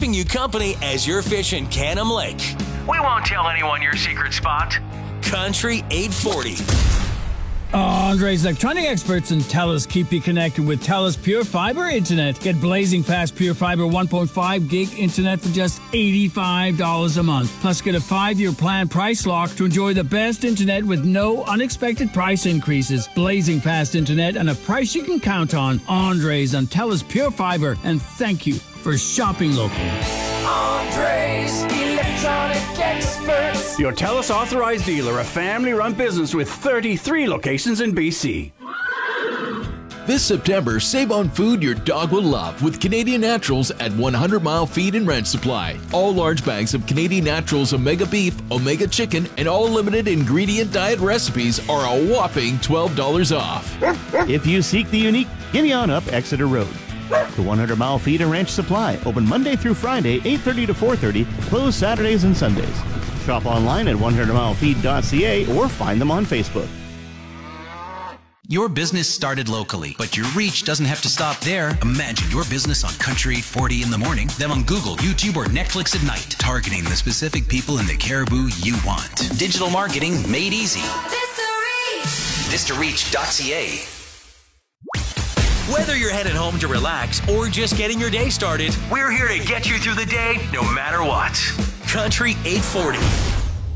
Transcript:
keeping you company as you're fishing Canham Lake. We won't tell anyone your secret spot. Country 840. Andre's electronic experts and TELUS keep you connected with TELUS Pure Fiber Internet. Get blazing fast Pure Fiber 1.5 gig internet for just $85 a month. Plus, get a 5-year plan price lock to enjoy the best internet with no unexpected price increases. Blazing fast internet and a price you can count on. Andre's on TELUS Pure Fiber. And thank you for shopping local. Andre's Electronic Experts. Your TELUS authorized dealer, a family-run business with 33 locations in BC. This September, save on food your dog will love with Canadian Naturals at 100 Mile Feed and Ranch Supply. All large bags of Canadian Naturals Omega Beef, Omega Chicken, and all limited ingredient diet recipes are a whopping $12 off. If you seek the unique, give me on up Exeter Road. The 100 Mile Feed and Ranch Supply, open Monday through Friday, 8:30 to 4:30, closed Saturdays and Sundays. Shop online at 100milefeed.ca or find them on Facebook. Your business started locally, but your reach doesn't have to stop there. Imagine your business on Country 840 in the morning, then on Google, YouTube, or Netflix at night, targeting the specific people in the Caribou you want. Digital marketing made easy. Vistareach.ca. Whether you're headed home to relax or just getting your day started, We're here to get you through the day, no matter what. Country 840.